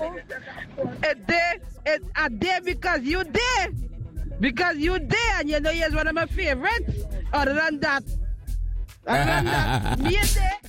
It's a day because you there. Because you there and you know he's one of my favorites. Other than that, me there.